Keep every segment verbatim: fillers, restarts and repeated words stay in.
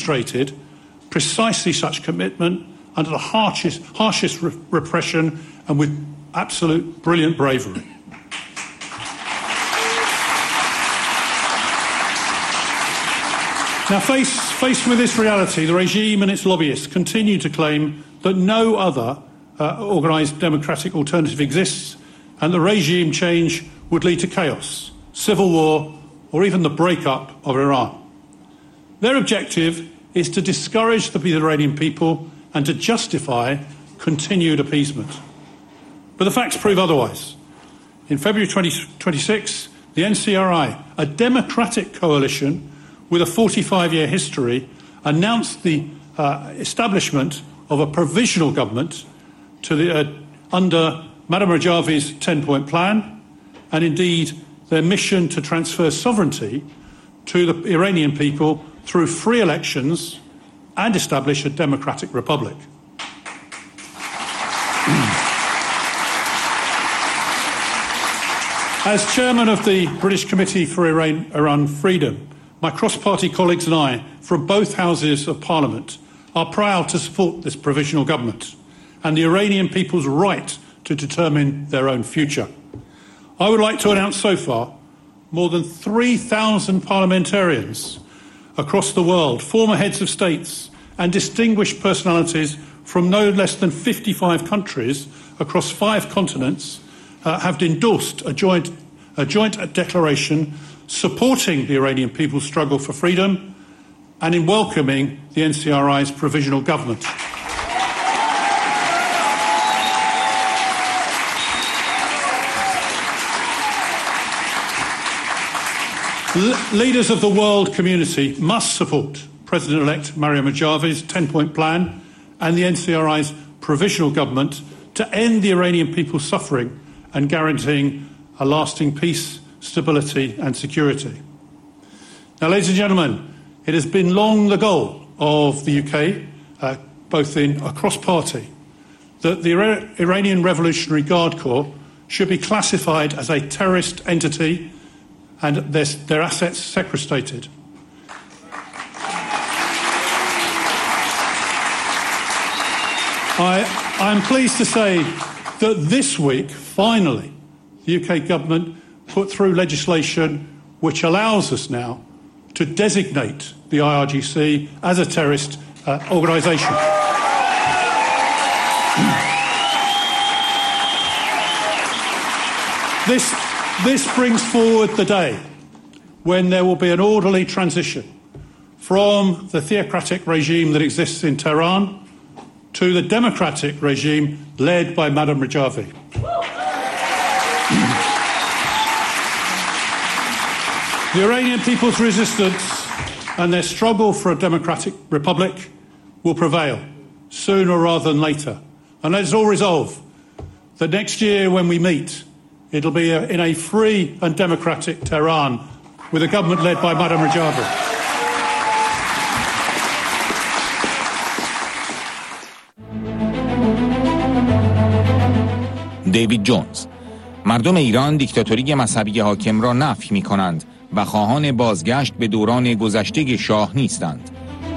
demonstrated precisely such commitment under the harshest, harshest re- repression and with absolute brilliant bravery. Now, face, faced with this reality, the regime and its lobbyists continue to claim that no other uh, organised democratic alternative exists and that regime change would lead to chaos, civil war, or even the breakup of Iran. Their objective is to discourage the Iranian people and to justify continued appeasement. But the facts prove otherwise. In February twenty twenty-six, the N C R I, a democratic coalition with a forty-five year history, announced the uh, establishment of a provisional government to the, uh, under Madam Rajavi's ten-point plan, and indeed their mission to transfer sovereignty to the Iranian people through free elections and establish a democratic republic. As chairman of the British Committee for Iran, Iran Freedom, my cross-party colleagues and I, from both houses of Parliament, are proud to support this provisional government and the Iranian people's right to determine their own future. I would like to announce so far more than three thousand parliamentarians across the world, former heads of states and distinguished personalities from no less than fifty-five countries across five continents uh, have endorsed a joint, a joint declaration supporting the Iranian people's struggle for freedom and in welcoming the N C R I's provisional government. L- leaders of the world community must support President-elect Maryam Rajavi's ten-point plan and the N C R I's provisional government to end the Iranian people's suffering and guaranteeing a lasting peace, stability and security. Now, ladies and gentlemen, it has been long the goal of the U K, uh, both in across party, that the Ira- Iranian Revolutionary Guard Corps should be classified as a terrorist entity and their, their assets sequestrated. I am pleased to say that this week, finally, the U K government put through legislation which allows us now to designate the I R G C as a terrorist uh, organisation. This, this brings forward the day when there will be an orderly transition from the theocratic regime that exists in Tehran to the democratic regime led by Madam Rajavi. The Iranian people's resistance and their struggle for a democratic republic will prevail sooner rather than later. And let's all resolve that next year when we meet, it'll be a, in a free and democratic Tehran with a government led by Madam Rajavi. دیوید جونز: مردم ایران دیکتاتوری مذهبی حاکم را نفی می کنند و خواهان بازگشت به دوران گذشته شاه نیستند.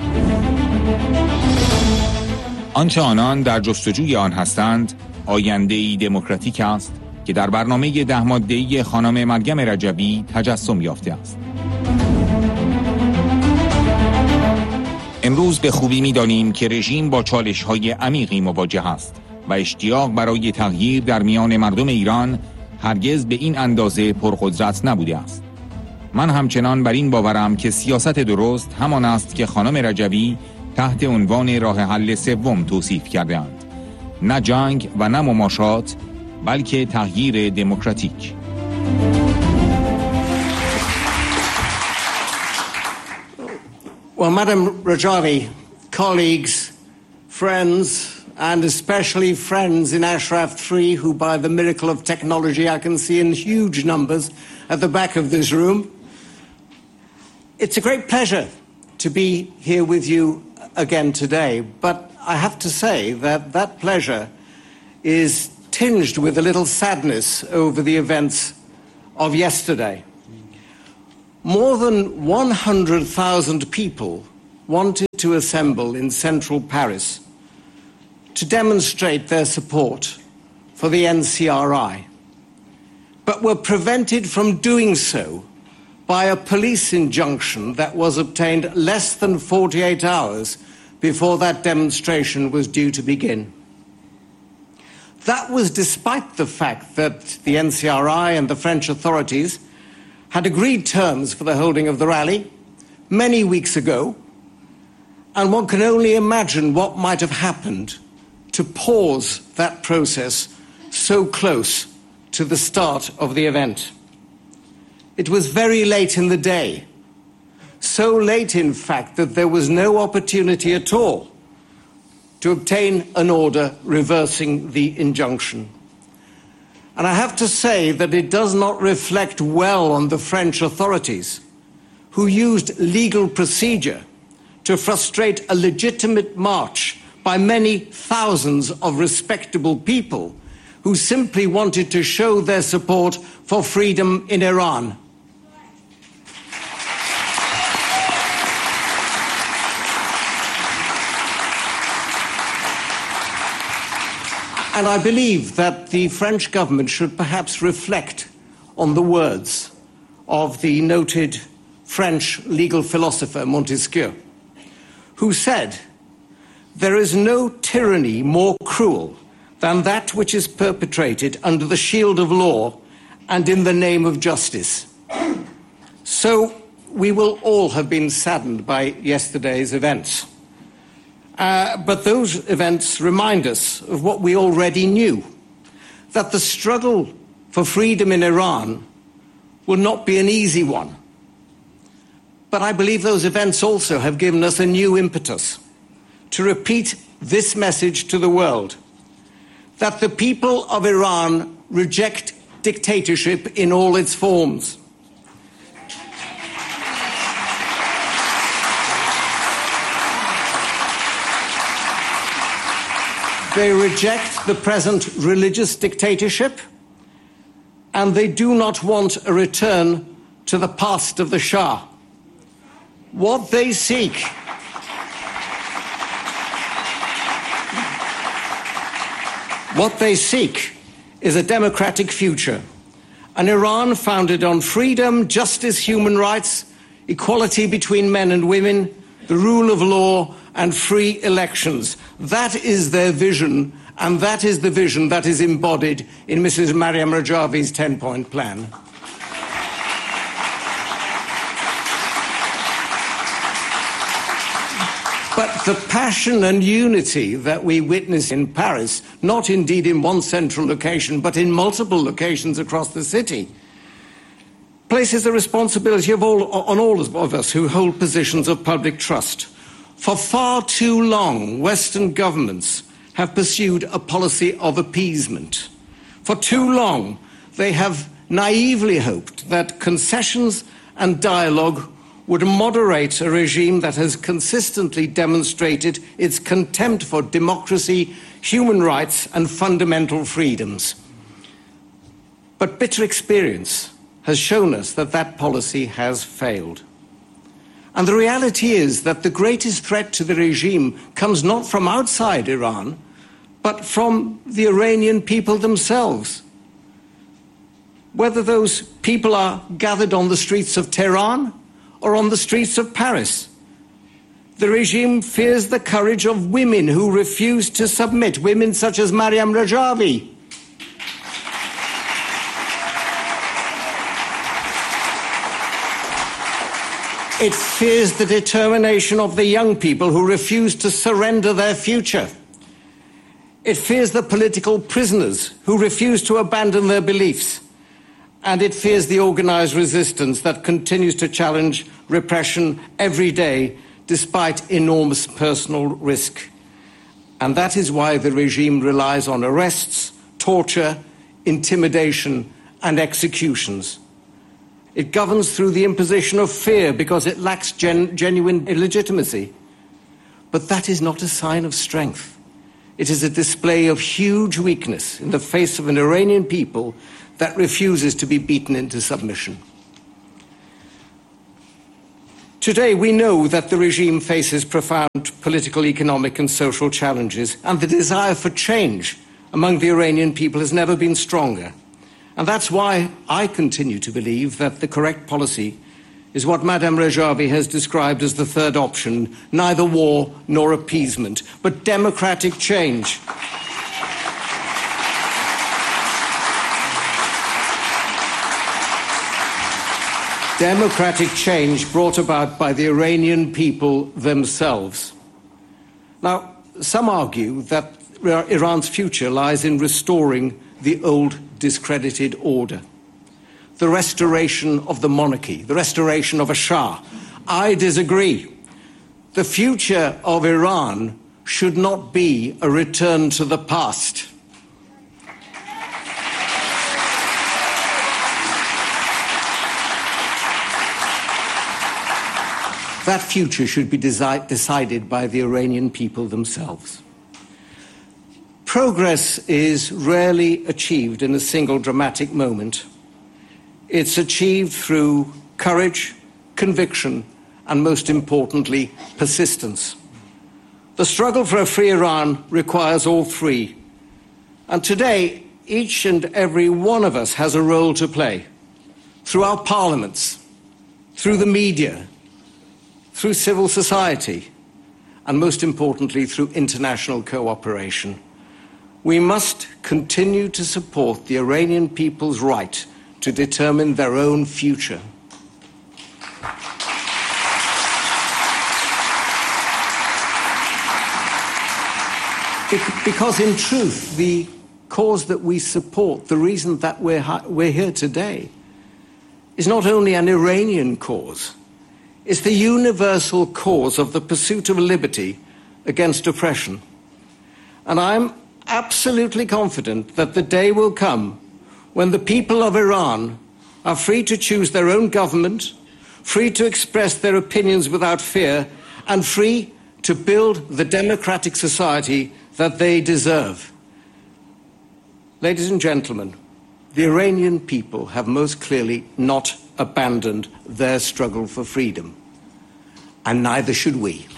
آنچه آنان در جستجوی آن هستند، آینده‌ای دموکراتیک است که در برنامه ده ماده‌ای خانم مریم رجبی تجسم یافته است. امروز به خوبی می‌دانیم که رژیم با چالش‌های عمیقی مواجه است و اشتیاق برای تغییر در میان مردم ایران هرگز به این اندازه پرقدرت نبوده است. من همچنان بر این باورم که سیاست درست همان است که خانم رجبی تحت عنوان راه حل سوم توصیف کرده‌اند. نه جنگ و نه مماشات، بلکه تغییر دموکراتیک. Well, Madam Rajavi, colleagues, friends, and especially friends in Ashraf three, who by the miracle of technology I can see in huge numbers at the back of this room. It's a great pleasure to be here with you again today, but I have to say that that pleasure is tinged with a little sadness over the events of yesterday. More than one hundred thousand people wanted to assemble in central Paris to demonstrate their support for the N C R I, but were prevented from doing so by a police injunction that was obtained less than forty-eight hours before that demonstration was due to begin. That was despite the fact that the N C R I and the French authorities had agreed terms for the holding of the rally many weeks ago, and one can only imagine what might have happened to pause that process so close to the start of the event. It was very late in the day, so late in fact that there was no opportunity at all to obtain an order reversing the injunction. And I have to say that it does not reflect well on the French authorities, who used legal procedure to frustrate a legitimate march by many thousands of respectable people who simply wanted to show their support for freedom in Iran. And I believe that the French government should perhaps reflect on the words of the noted French legal philosopher Montesquieu, who said, "There is no tyranny more cruel than that which is perpetrated under the shield of law and in the name of justice." So we will all have been saddened by yesterday's events. Uh, but those events remind us of what we already knew, that the struggle for freedom in Iran will not be an easy one. But I believe those events also have given us a new impetus to repeat this message to the world, that the people of Iran reject dictatorship in all its forms. They reject the present religious dictatorship, and they do not want a return to the past of the Shah. What they seek What they seek is a democratic future, an Iran founded on freedom, justice, human rights, equality between men and women, the rule of law, and free elections. That is their vision, and that is the vision that is embodied in Missus Maryam Rajavi's ten-point plan. But the passion and unity that we witness in Paris, not indeed in one central location, but in multiple locations across the city, places a responsibility of all, on all of us who hold positions of public trust. For far too long, Western governments have pursued a policy of appeasement. For too long, they have naively hoped that concessions and dialogue would moderate a regime that has consistently demonstrated its contempt for democracy, human rights, and fundamental freedoms. But bitter experience has shown us that that policy has failed. And the reality is that the greatest threat to the regime comes not from outside Iran, but from the Iranian people themselves. Whether those people are gathered on the streets of Tehran or on the streets of Paris, the regime fears the courage of women who refuse to submit, women such as Maryam Rajavi. It fears the determination of the young people who refuse to surrender their future. It fears the political prisoners who refuse to abandon their beliefs. And it fears the organized resistance that continues to challenge repression every day, despite enormous personal risk. And that is why the regime relies on arrests, torture, intimidation, and executions. It governs through the imposition of fear because it lacks gen- genuine legitimacy. But that is not a sign of strength. It is a display of huge weakness in the face of an Iranian people that refuses to be beaten into submission. Today, we know that the regime faces profound political, economic and social challenges, and the desire for change among the Iranian people has never been stronger. And that's why I continue to believe that the correct policy is what Madame Rajavi has described as the third option, neither war nor appeasement, but democratic change. Democratic change brought about by the Iranian people themselves. Now, some argue that Iran's future lies in restoring the old discredited order, the restoration of the monarchy, the restoration of a Shah. I disagree. The future of Iran should not be a return to the past. That future should be desi- decided by the Iranian people themselves. Progress is rarely achieved in a single dramatic moment. It's achieved through courage, conviction, and most importantly, persistence. The struggle for a free Iran requires all three. And today, each and every one of us has a role to play through our parliaments, through the media, through civil society, and most importantly, through international cooperation. We must continue to support the Iranian people's right to determine their own future. Because in truth, the cause that we support, the reason that we're, we're here today, is not only an Iranian cause, it's the universal cause of the pursuit of liberty against oppression. And I'm absolutely confident that the day will come when the people of Iran are free to choose their own government, free to express their opinions without fear, and free to build the democratic society that they deserve. Ladies and gentlemen, the Iranian people have most clearly not abandoned their struggle for freedom, and neither should we.